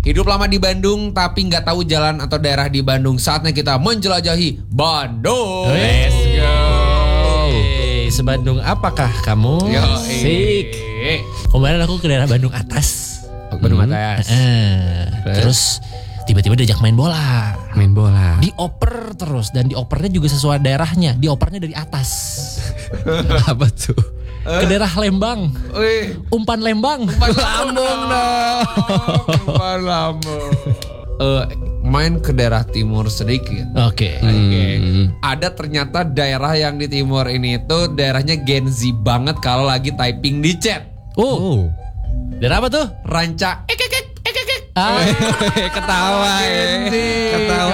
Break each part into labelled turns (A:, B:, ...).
A: Hidup lama di Bandung tapi nggak tahu jalan atau daerah di Bandung. Saatnya kita menjelajahi Bandung.
B: Let's go. Sebandung apakah kamu?
A: Sik.
B: Kemarin aku ke daerah Bandung atas.
A: Bandung atas.
B: Terus tiba-tiba diajak main bola.
C: Main bola.
B: Dioper terus dan diopernya juga sesuai daerahnya. Diopernya dari atas.
C: Apa tuh?
B: Ke daerah Lembang. Umpan Lembang.
A: Lambung dong. Umpan lambung. Main ke daerah timur sedikit.
B: Oke.
A: Ada ternyata daerah yang di timur ini tuh daerahnya Gen Z banget kalau lagi typing di chat.
B: Oh. Daerah apa tuh?
A: Ranca.
C: Ketawa. Ketawa.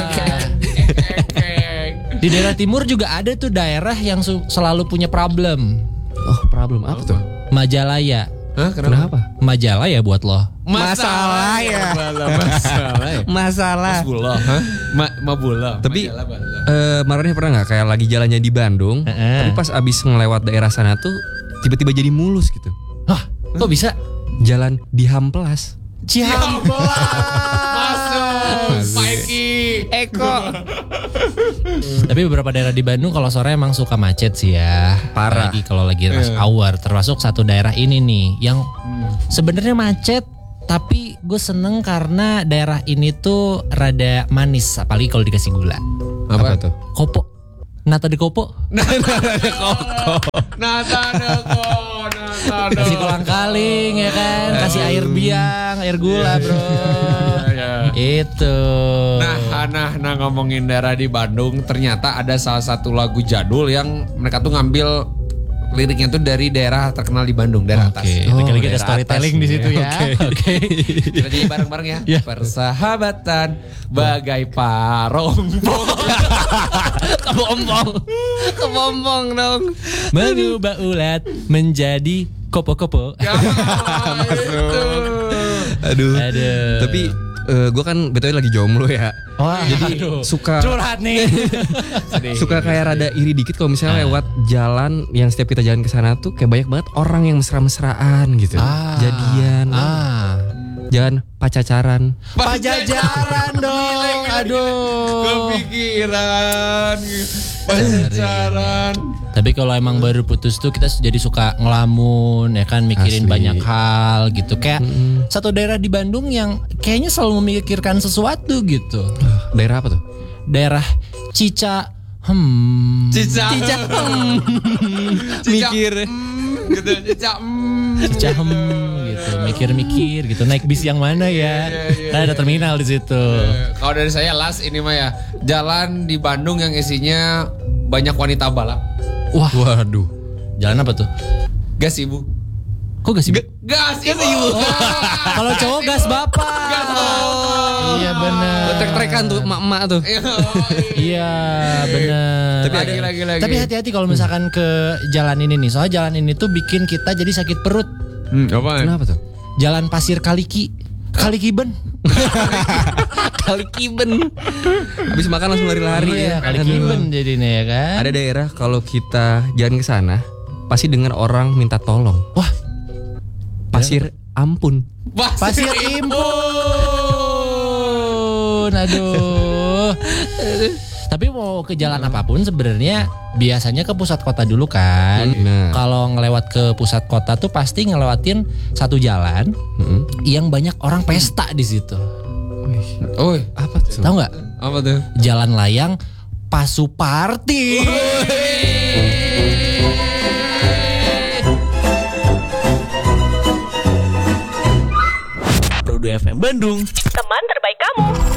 B: Di daerah timur juga ada tuh daerah yang selalu punya problem.
C: Oh, problem apa tuh?
B: Majalaya.
A: Hah, kenapa?
B: Majalaya buat lo.
C: Masalah ya. Masalah.
A: Masalah. Mabula.
C: Tapi Marani pernah nggak kayak lagi jalannya di Bandung, tapi pas abis ngelewat daerah sana tuh tiba-tiba jadi mulus gitu.
B: Hah? Kok bisa?
C: Jalan di Hamplas.
A: Masuk. Paiki.
C: Eko.
B: Tapi beberapa daerah di Bandung kalau sore emang suka macet sih ya.
C: Parah.
B: Apalagi kalau lagi rush hour. Termasuk satu daerah ini nih yang sebenarnya macet. Tapi gue seneng karena daerah ini tuh rada manis. Apalagi kalau dikasih gula.
C: Apa tuh?
B: Kopo. Nata de kopo. Kasih kolang kaling ya kan. Kasih air biang, air gula bro. Itu.
A: Nah ngomongin daerah di Bandung, ternyata ada salah satu lagu jadul yang mereka tuh ngambil liriknya tuh dari daerah terkenal di Bandung, daerah atas.
B: Lagi ada storytelling di situ ya. Oke.
A: Kita jadi bareng-bareng ya. Persahabatan bagai parompong.
C: Kepompong dong.
B: Mengubah ulat menjadi kopo-kopo.
C: Aduh. Tapi gue kan betulnya lagi jomblo ya.
B: Wah,
C: jadi suka
B: curhat nih.
C: Suka kayak rada iri dikit kalau misalnya lewat jalan yang setiap kita jalan ke sana tuh kayak banyak banget orang yang mesra-mesraan gitu. Jadian. Jangan pacacaran.
B: Pajajaran dong. Aduh.
A: Kepikiran. Pacaran.
B: Tapi kalau emang baru putus tuh kita jadi suka ngelamun ya kan, mikirin banyak hal gitu. Kayak satu daerah di Bandung yang kayaknya selalu memikirkan sesuatu gitu.
C: Daerah apa tuh?
B: Daerah Cica.
C: Mikir.
A: Gitu Cica.
B: Cica gitu, mikir-mikir gitu. Naik bis yang mana ya? Kan ada terminal di situ.
A: Kalau dari saya last ini mah ya, jalan di Bandung yang isinya banyak wanita balap.
B: Wah,
C: waduh.
B: Jalan apa tuh?
A: Gas ibu.
B: Kok gas ibu?
A: Gas ibu.
B: Kalau cowok gas bapak.
A: Gas bapak.
B: Iya benar.
C: Trek-trekan tuh emak-emak tuh.
B: Iya benar. Tapi hati-hati kalau misalkan ke jalan ini nih. Soalnya jalan ini tuh bikin kita jadi sakit perut.
C: Kenapa tuh?
B: Jalan Pasir Kalikiben.
C: Kalikiben. Habis makan langsung lari-lari.
B: Iya, Kalikiben jadinya ya kan.
C: Ada daerah kalau kita jalan ke sana pasti dengar orang minta tolong.
B: Wah.
C: Pasir ampun.
B: Pasir impun. Aduh. Tapi mau ke jalan apapun sebenarnya biasanya ke pusat kota dulu kan. Kalau ngelewat ke pusat kota tuh pasti ngelewatin satu jalan yang banyak orang pesta di situ.
A: Oh, apa tuh?
B: Tahu nggak?
A: Apa tuh?
B: Jalan layang Pasuparti.
D: Pro 2 FM Bandung.
E: Teman terbaik kamu.